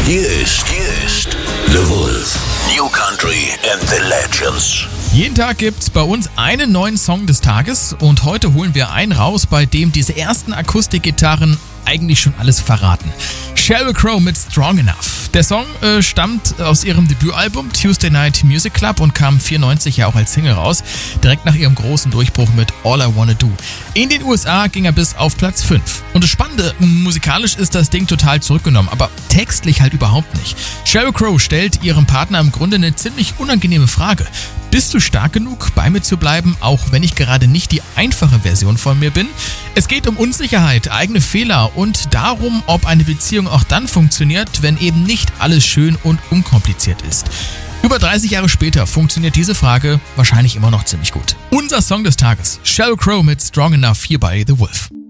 Hier ist The Wolf. New Country and the Legends. Jeden Tag gibt's bei uns einen neuen Song des Tages und heute holen wir einen raus, bei dem diese ersten Akustikgitarren eigentlich schon alles verraten. Sheryl Crow mit Strong Enough. Der Song stammt aus ihrem Debütalbum Tuesday Night Music Club und kam 1994 ja auch als Single raus, direkt nach ihrem großen Durchbruch mit All I Wanna Do. In den USA ging er bis auf Platz 5. Und das Spannende, musikalisch ist das Ding total zurückgenommen, aber textlich halt überhaupt nicht. Sheryl Crow stellt ihrem Partner im Grunde eine ziemlich unangenehme Frage. Bist du stark genug, bei mir zu bleiben, auch wenn ich gerade nicht die einfache Version von mir bin? Es geht um Unsicherheit, eigene Fehler und darum, ob eine Beziehung auch dann funktioniert, wenn eben nicht alles schön und unkompliziert ist. Über 30 Jahre später funktioniert diese Frage wahrscheinlich immer noch ziemlich gut. Unser Song des Tages, Sheryl Crow mit Strong Enough hier bei The Wolf.